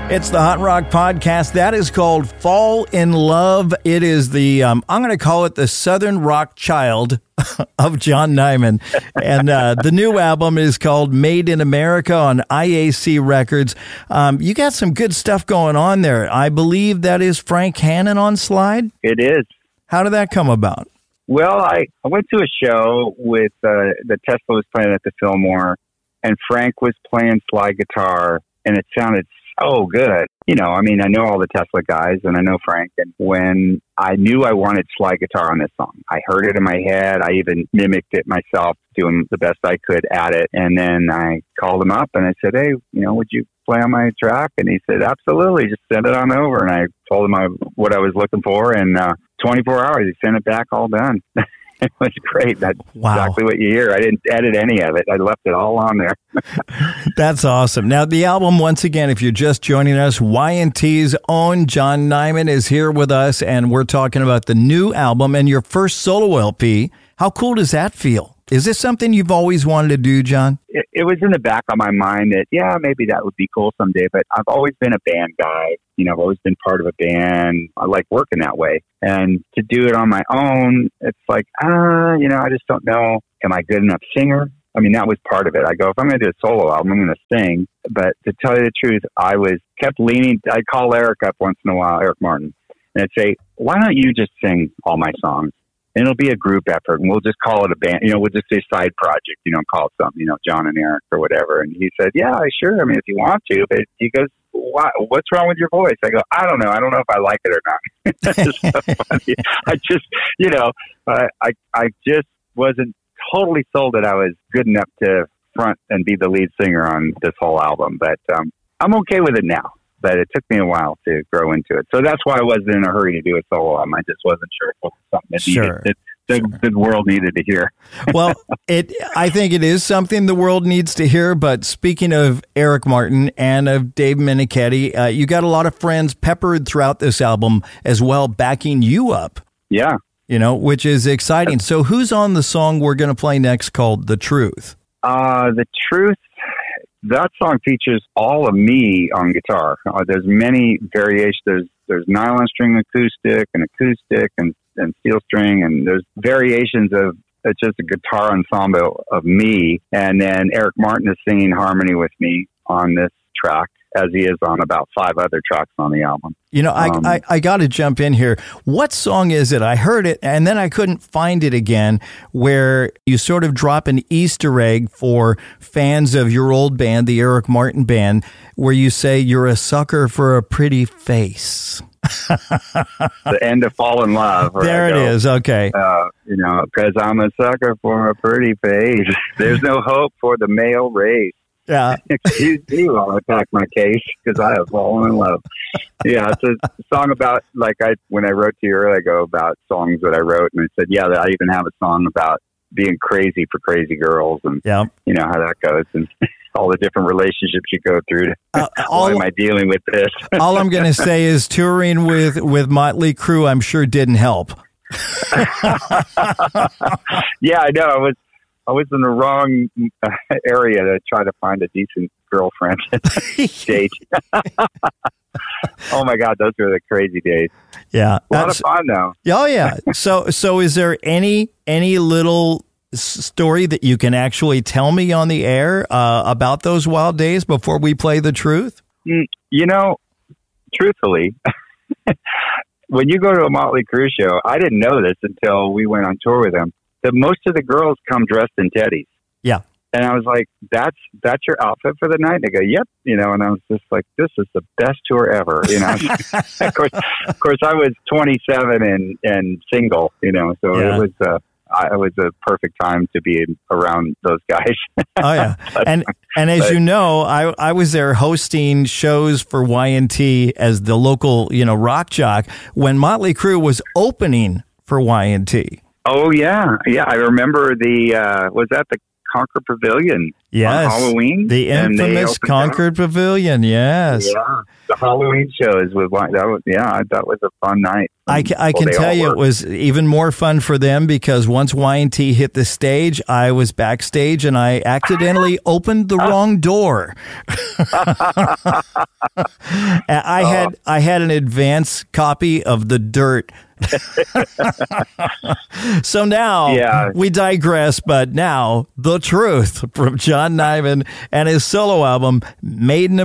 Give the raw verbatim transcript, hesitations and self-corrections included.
It's the Hot Rock Podcast. That is called Fall in Love. It is the, um, I'm going to call it the Southern rock child of John Nyman. And uh, the new album is called Made in America on I A C Records. Um, you got some good stuff going on there. I believe that is Frank Hannon on slide? It is. How did that come about? Well, I, I went to a show with, uh, the Tesla was playing at the Fillmore, and Frank was playing slide guitar, and it sounded oh, good. You know, I mean, I know all the Tesla guys and I know Frank. And when I knew I wanted slide guitar on this song, I heard it in my head. I even mimicked it myself, doing the best I could at it. And then I called him up and I said, hey, you know, would you play on my track? And he said, absolutely. Just send it on over. And I told him I, what I was looking for. And uh, twenty-four hours, he sent it back all done. It was great. That's wow. Exactly what you hear. I didn't edit any of it. I left it all on there. That's awesome. Now, the album, once again, if you're just joining us, Y and T's own John Nyman is here with us, and we're talking about the new album and your first solo L P. How cool does that feel? Is this something you've always wanted to do, John? It, it was in the back of my mind that, yeah, maybe that would be cool someday, but I've always been a band guy. You know, I've always been part of a band. I like working that way. And to do it on my own, it's like, ah, you know, I just don't know. Am I good enough singer? I mean, that was part of it. I go, if I'm going to do a solo album, I'm going to sing. But to tell you the truth, I was kept leaning. I'd call Eric up once in a while, Eric Martin, and I'd say, why don't you just sing all my songs? And it'll be a group effort, and we'll just call it a band. You know, we'll just say side project, you know, call it something, you know, John and Eric or whatever. And he said, yeah, sure. I mean, if you want to. But he goes, Why, what's wrong with your voice? I go, I don't know. I don't know if I like it or not. It's so funny. I just, you know, I, I, I just wasn't totally sold that I was good enough to front and be the lead singer on this whole album. But um, I'm okay with it now. But it took me a while to grow into it. So that's why I wasn't in a hurry to do a solo album. I just wasn't sure if it was something that, sure. needed, that the, sure. the world needed to hear. Well, it. I think it is something the world needs to hear. But speaking of Eric Martin and of Dave Meniketti, uh, you got a lot of friends peppered throughout this album as well, backing you up. Yeah. You know, which is exciting. So who's on the song we're going to play next called The Truth? Uh, The Truth. That song features all of me on guitar. Uh, there's many variations. There's there's nylon string acoustic and acoustic and, and steel string, and there's variations of it's just a guitar ensemble of me. And then Eric Martin is singing harmony with me on this track, as he is on about five other tracks on the album. You know, I, um, I, I got to jump in here. What song is it? I heard it, and then I couldn't find it again, where you sort of drop an Easter egg for fans of your old band, the Eric Martin Band, where you say you're a sucker for a pretty face. The end of Fall in Love. There it go, is. Okay. Uh, you know, because I'm a sucker for a pretty face. There's no hope for the male race. Yeah. Excuse me while I pack my case because I have fallen in love. Yeah, it's a song about, like, I when I wrote to you earlier ago about songs that I wrote, and I said, yeah, I even have a song about being crazy for crazy girls, and yeah. you know how that goes, and all the different relationships you go through. To, uh, all, why am I dealing with this? All I'm going to say is touring with, with Motley Crue, I'm sure didn't help. Yeah, I know. I was I was in the wrong area to try to find a decent girlfriend date. Oh my God, those were the crazy days. Yeah, a lot of fun though. Oh yeah. So, so is there any any little story that you can actually tell me on the air uh, about those wild days before we play The Truth? You know, truthfully, when you go to a Motley Crue show, I didn't know this until we went on tour with them, that most of the girls come dressed in teddies. Yeah. And I was like, that's that's your outfit for the night? And they go, yep. You know, and I was just like, this is the best tour ever. You know, of course, of course, I was twenty-seven and, and single, you know, so yeah. it was uh, I, it was a perfect time to be around those guys. Oh, yeah. And and as but, you know, I, I was there hosting shows for Y and T as the local, you know, rock jock when Motley Crue was opening for Y and T. Oh, yeah. Yeah, I remember the, uh, was that the Concord Pavilion? Yes. on Halloween. The infamous Concord Pavilion. Yes. Yeah. The Halloween shows was like that. Was, yeah, that was a fun night. I, ca- I can tell you it was even more fun for them because once Y and T hit the stage, I was backstage and I accidentally opened the wrong door. I had I had an advance copy of The Dirt. So now yeah. we digress, but now The Truth from John Nyman and his solo album, Made in